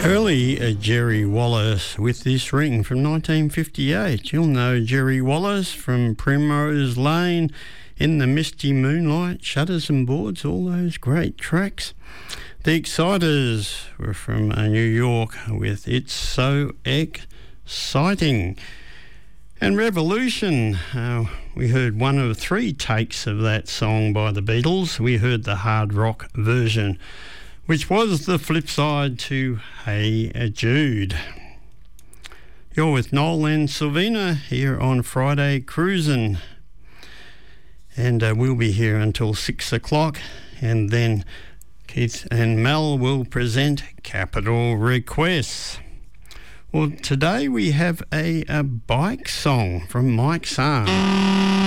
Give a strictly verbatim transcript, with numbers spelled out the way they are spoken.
Early uh, Jerry Wallace with This Ring from nineteen fifty-eight. You'll know Jerry Wallace from Primrose Lane, In the Misty Moonlight, Shutters and Boards, all those great tracks. The Exciters were from uh, New York with It's So Exciting. And Revolution, uh, we heard one of three takes of that song by the Beatles. We heard the hard rock version, which was the flip side to Hey Jude. You're with Noel and Sylvina here on Friday Cruisin'. And uh, we'll be here until six o'clock, and then Keith and Mel will present Capital Requests. Well, today we have a, a bike song from Mike's Arm.